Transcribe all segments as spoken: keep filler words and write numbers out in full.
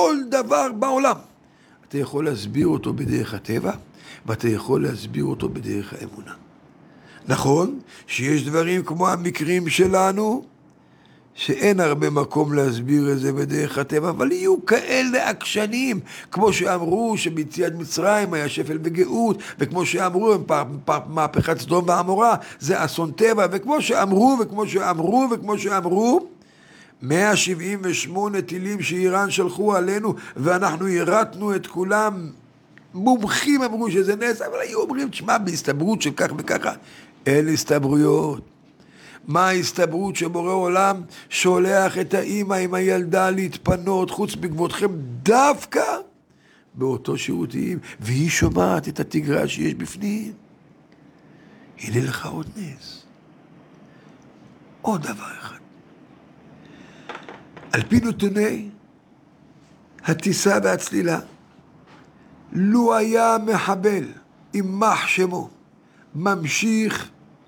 כל דבר בעולם. אתה יכול להסביר אותו בדרך הטבע, ואתה יכול להסביר אותו בדרך האמונה. נכון שיש דברים כמו המקרים שלנו, שאין הרבה מקום להסביר את זה בדרך הטבע, אבל יהיו כאלה עקשנים, כמו שאמרו שביציאת מצרים היה שפל וגאות, וכמו שאמרו מהפכת סדום ועמורה זה אסון טבע, וכמו שאמרו וכמו שאמרו וכמו שאמרו, מאה שבעים ושמונה טילים שאיראן שלחו עלינו, ואנחנו ירתנו את כולם. מומחים אמרו שזה נס, אבל היו אומרים, תשמע, בהסתברות של כך וככה, אלה הסתברויות. מה ההסתברות שבורא עולם שולח את האמא עם הילדה להתפנות חוץ בגבותכם דווקא באותו שירותים, והיא שומעת את התגרה שיש בפנים? הנה לך עוד נס. עוד דבר אחד. על פי נתוני הטיסה והצלילה, לו היה מחבל יימח שמו ממשיך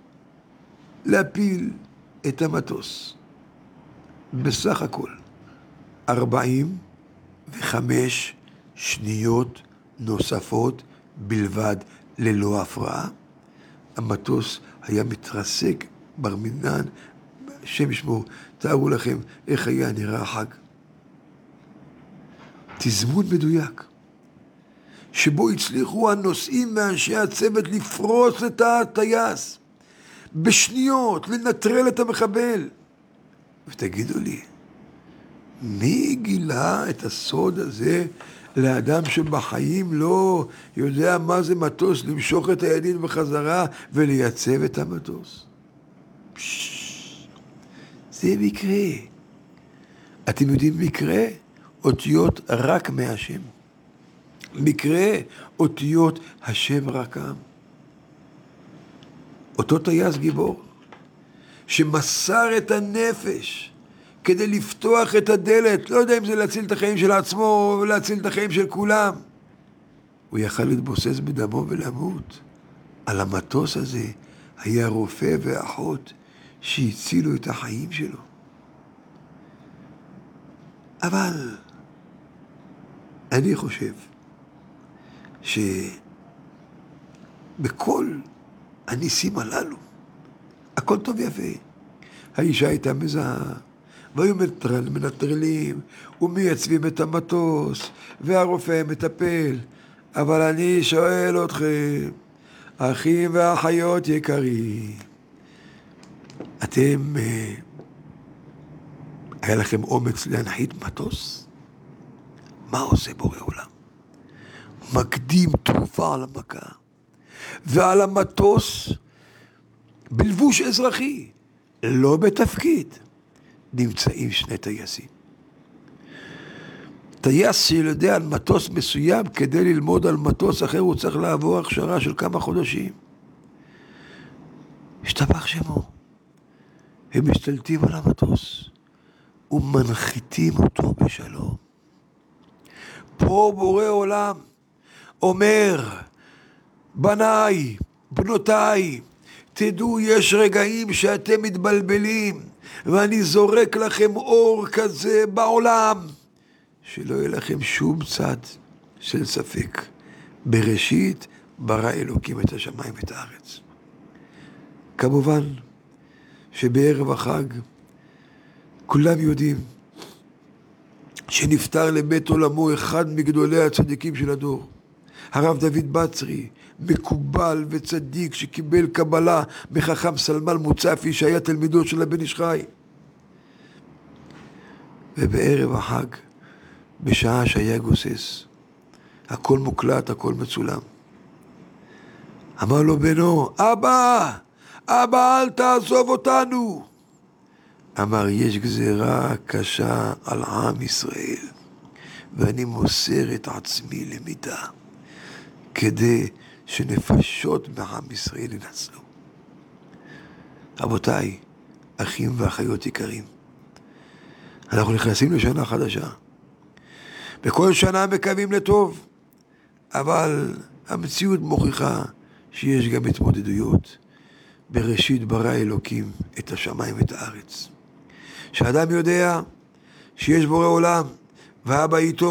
להפיל את המטוס בסך הכל ארבעים וחמש שניות נוספות בלבד ללא הפרעה, המטוס היה מתרסק ברמינן. השם ישמור, תארו לכם איך היה נראה החג. תזמון מדויק שבו הצליחו הנוסעים ואנשי הצוות לפרוץ את הטייס בשניות, לנטרל את המחבל. ותגידו לי, מי גילה את הסוד הזה לאדם שבחיים לא יודע מה זה מטוס, למשוך את הידיים בחזרה ולייצב את המטוס? פשש, זה מקרה. אתם יודעים מקרה? אותיות רק מהשם. מקרה אותיות השם רקם. אותו טייס גיבור שמסר את הנפש כדי לפתוח את הדלת, לא יודע אם זה להציל את החיים של עצמו או להציל את החיים של כולם, הוא יכל להתבוסס בדמו ולמות. על המטוס הזה היה רופא ואחות שהצילו את החיים שלו. אבל אני חושב שבכל הניסים הללו הכל טוב יפה. האישה הייתה מזהה, והיו מנטרלים ומייצבים את המטוס, והרופא מטפל. אבל אני שואל אתכם, אחים ואחיות יקרים, אתם, היה לכם אומץ להנחית מטוס? מה עושה בורא עולם? מקדים תרופה על המכה, ועל המטוס בלבוש אזרחי, לא בתפקיד, נמצאים שני טייסים. טייס שיודע על מטוס מסוים, כדי ללמוד על מטוס אחר הוא צריך לעבור הכשרה של כמה חודשים. השתבח שמו, הם משתלטים על המטוס ומנחיתים אותו בשלום. פה בורא עולם אומר, בניי, בנותיי, תדעו, יש רגעים שאתם מתבלבלים, ואני זורק לכם אור כזה בעולם, שלא יהיה לכם שום צד של ספק. בראשית ברא אלוקים את השמיים ואת הארץ. כמובן שבערב החג כולם יודעים שנפטר לבית עולמו אחד מגדולי הצדיקים של הדור, הרב דוד בצרי, מקובל וצדיק שקיבל קבלה מחכם סלמן מוצפי שהיה תלמידו של הבן איש חי. ובערב החג, בשעה שהיה גוסס, הכל מוקלט, הכל מצולם, אמר לו בנו, אבא, אבא אל תעזוב אותנו. אמר, יש גזירה קשה על עם ישראל, ואני מוסר את עצמי למידה, כדי שנפשות מעם ישראל ינצלו. רבותיי, אחים ואחיות יקרים, אנחנו נכנסים לשנה חדשה. בכל שנה מקווים לטוב, אבל המציאות מוכיחה שיש גם התמודדויות. בראשית ברא אלוקים את השמיים ואת הארץ. שאדם יודע שיש בורא עולם, ואבא איתו,